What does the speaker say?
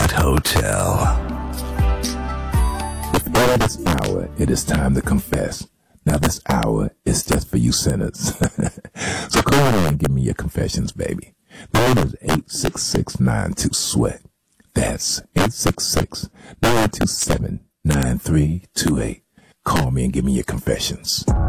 Sweat Hotel. With this hour, it is time to confess. Now this hour is just for you sinners. So come on and give me your confessions, baby. The number is 866-92-SWEAT. That's 866-927-9328. Call me and give me your confessions.